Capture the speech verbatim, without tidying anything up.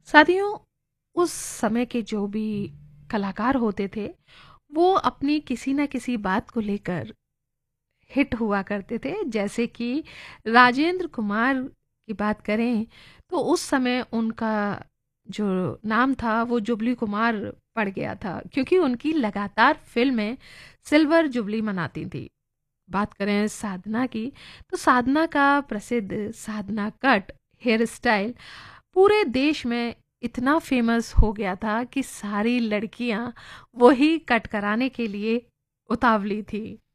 साथियों, उस समय के जो भी कलाकार होते थे, वो अपनी किसी न किसी बात को लेकर हिट हुआ करते थे। जैसे कि राजेंद्र कुमार की बात करें, तो उस समय उनका जो नाम था वो जुबली कुमार पड़ गया था, क्योंकि उनकी लगातार फ़िल्में सिल्वर जुबली मनाती थी। बात करें साधना की, तो साधना का प्रसिद्ध साधना कट हेयर स्टाइल पूरे देश में इतना फेमस हो गया था कि सारी लड़कियां वही कट कराने के लिए उतावली थी।